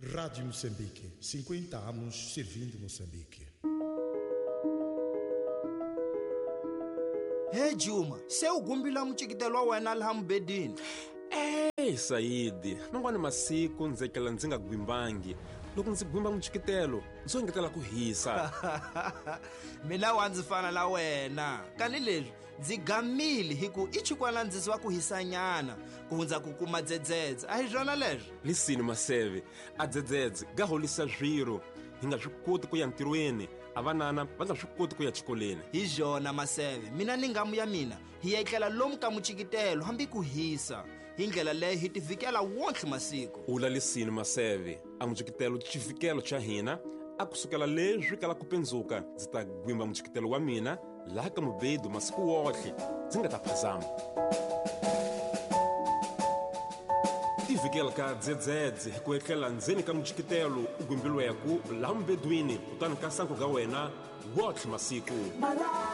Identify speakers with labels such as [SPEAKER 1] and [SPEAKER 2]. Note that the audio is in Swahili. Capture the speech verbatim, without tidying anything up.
[SPEAKER 1] Rádio Moçambique, cinquenta anos servindo Moçambique.
[SPEAKER 2] Hey Juma, se ugumbila mchikitelo wena laha mbedini.
[SPEAKER 3] Hey Saidi, nangwani masiku ndzekela ndzi nga gwimbangi. Loko ndzi gwimba mchikitelo, ndzo ngetela ku hisa.
[SPEAKER 2] Mina wa ndzi fana na wena. Kani leswi ndzi gamile hiku ichikwana ndzi wa ku hisanyana ku hundza ku kuma dzedzedze. A hi zwona leswi?
[SPEAKER 3] Lisini Maseve, a dzedzedze ga holisa zwiro. Hi nga swi koti ku ya ntirhweni, avanana va nga swi koti ku ya xikoleni.
[SPEAKER 2] Hi zwona Maseve, mina ni ngamu ya mina hi ya etlela lomu ka muchikitelo hambi ku hisa. Hi ndlela leyi hi tivikela wontlhe masiku.
[SPEAKER 3] Ula lisini Maseve, a muchikitelo chivikelo cha hina a kusukela leswi kala ku pendzuka ndzi ta gwimba muchikitelo wa mina laha ka mubedu masiku wotlhe ndzi nga ta phazama. Tivikela ka dzedzedze hi ku etlela ndzeni ka muchikitelo u gwimbilweku laha mubedwini kutani ka sanku ga wena wotlhe masiku.